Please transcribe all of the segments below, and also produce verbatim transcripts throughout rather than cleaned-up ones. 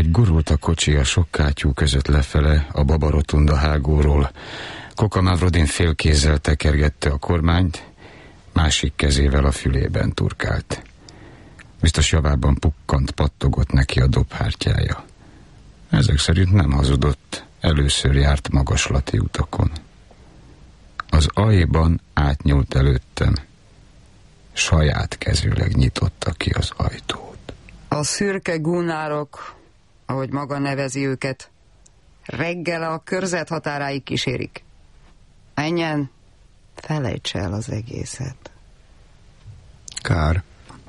ahogy gurult a kocsi a sok kátyú között lefele a Babarotunda hágóról, Coca Mavrodin félkézzel tekergette a kormányt, másik kezével a fülében turkált. Biztos javában pukkant, pattogott neki a dobhártyája. Ezek szerint nem hazudott, először járt magaslati utakon. Az ajban átnyúlt előttem, saját kezűleg nyitotta ki az ajtót. A szürke gúnárok, ahogy maga nevezi őket, reggel a körzet határáig kísérik. Menjen, felejts el az egészet. Kár.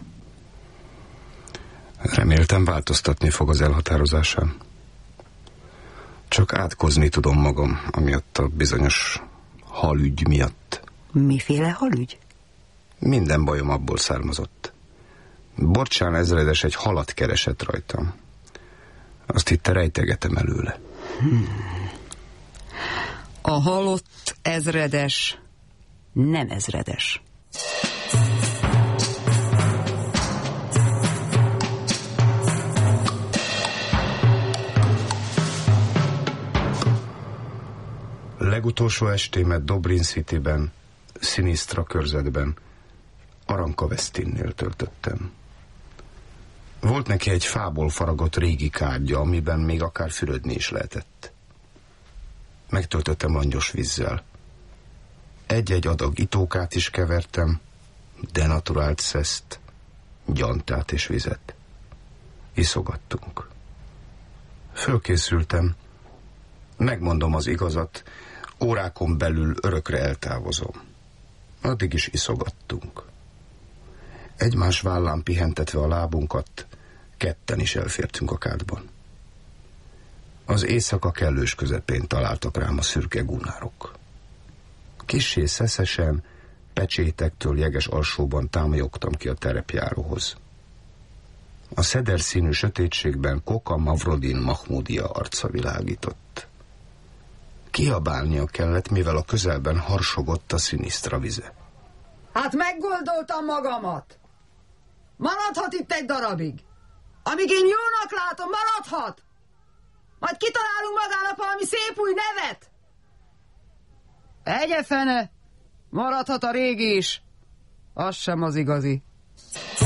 Reméltem, változtatni fog az elhatározásán. Csak átkozni tudom magam, amiatt a bizonyos halügy miatt. Miféle halügy? Minden bajom abból származott. Borcsán ezredes egy halat keresett rajtam. Azt hitte, rejtegetem előle. Hmm. A halott ezredes nem ezredes. Legutolsó estémet Dobrin Cityben, Sinistra körzetben, Aranka Westinnél töltöttem. Volt neki egy fából faragott régi kádja, amiben még akár fürödni is lehetett. Megtöltöttem langyos vízzel. Egy-egy adag itókát is kevertem, denaturált szeszt, gyantát és vizet. Iszogattunk. Fölkészültem. Megmondom az igazat, órákon belül örökre eltávozom. Addig is iszogattunk. Egymás vállán pihentetve a lábunkat, ketten is elfértünk a kádban. Az éjszaka kellős közepén találtak rám a szürke gúnárok. Kissé szeszesen, pecsétektől jeges alsóban támajogtam ki a terepjáróhoz. A szeder színű sötétségben Coca Mavrodin Mahmudia arca világított. Kiabálnia kellett, mivel a közelben harsogott a Sinistra vize. Hát meggondoltam magamat. Maradhat itt egy darabig. Amíg én jónak látom, maradhat. Majd kitalálunk magának valami szép új nevet. Egye fene, maradhat a régi is. Az sem az igazi.